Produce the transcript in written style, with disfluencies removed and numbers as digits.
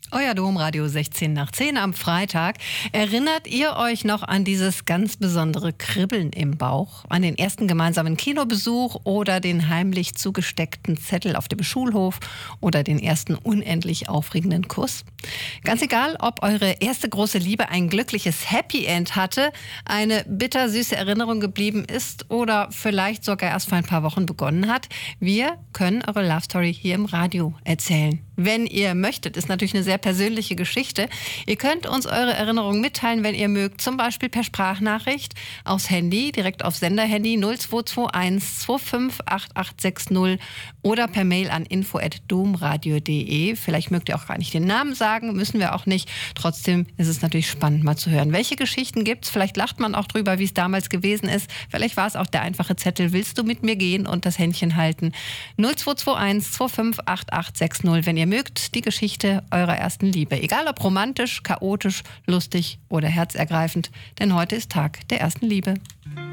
Euer Domradio 16 nach 10 am Freitag. Erinnert ihr euch noch an dieses ganz besondere Kribbeln im Bauch? An den ersten gemeinsamen Kinobesuch oder den heimlich zugesteckten Zettel auf dem Schulhof oder den ersten unendlich aufregenden Kuss? Ganz egal, ob eure erste große Liebe ein glückliches Happy End hatte, eine bittersüße Erinnerung geblieben ist oder vielleicht sogar erst vor ein paar Wochen begonnen hat, wir können eure Love Story hier im Radio erzählen. Wenn ihr möchtet, ist natürlich eine sehr persönliche Geschichte. Ihr könnt uns eure Erinnerungen mitteilen, wenn ihr mögt, zum Beispiel per Sprachnachricht aufs Handy, direkt aufs Senderhandy 0221 258860 oder per Mail an info@domradio.de. Vielleicht mögt ihr auch gar nicht den Namen sagen, müssen wir auch nicht. Trotzdem ist es natürlich spannend, mal zu hören. Welche Geschichten gibt's? Vielleicht lacht man auch drüber, wie es damals gewesen ist. Vielleicht war es auch der einfache Zettel, willst du mit mir gehen und das Händchen halten? 0221 258860, wenn ihr mögt, die Geschichte eurer ersten Liebe. Egal ob romantisch, chaotisch, lustig oder herzergreifend, denn heute ist Tag der ersten Liebe.